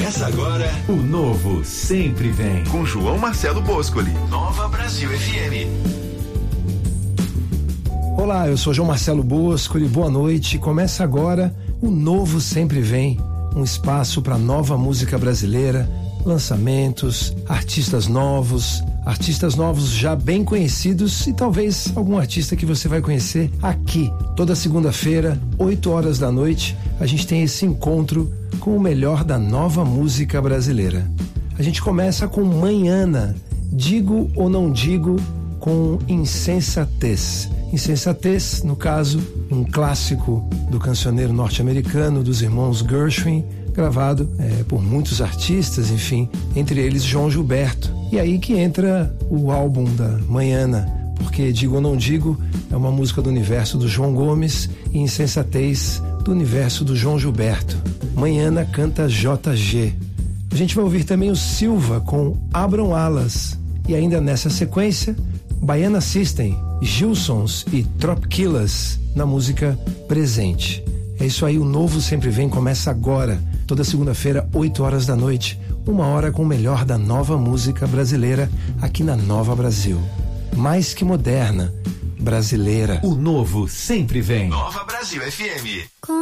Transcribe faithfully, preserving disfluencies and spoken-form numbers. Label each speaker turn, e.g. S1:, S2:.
S1: Começa agora.
S2: O novo sempre vem.
S1: Com João Marcelo Boscoli. Nova Brasil F M.
S3: Olá, eu sou João Marcelo Boscoli, boa noite. Começa agora o Novo Sempre Vem, um espaço para nova música brasileira, lançamentos, artistas novos, artistas novos já bem conhecidos e talvez algum artista que você vai conhecer aqui. Toda segunda-feira, oito horas da noite, a gente tem esse encontro com o melhor da nova música brasileira. A gente começa com Manhana, Digo ou Não Digo, com Insensatez. Insensatez, no caso, um clássico do cancioneiro norte-americano dos irmãos Gershwin, gravado é, por muitos artistas, enfim, entre eles João Gilberto. E aí que entra o álbum da Manhana, porque Digo ou Não Digo é uma música do universo do João Gomes e Insensatez do universo do João Gilberto. Manhana canta J G. A gente vai ouvir também o Silva com Abram Alas. E ainda nessa sequência, Baiana System, Gilsons e Tropkillas na música Presente. É isso aí, o Novo Sempre Vem, começa agora, toda segunda-feira, oito horas da noite, uma hora com o melhor da nova música brasileira aqui na Nova Brasil. Mais que moderna, brasileira.
S2: O Novo Sempre Vem.
S1: Nova Brasil F M.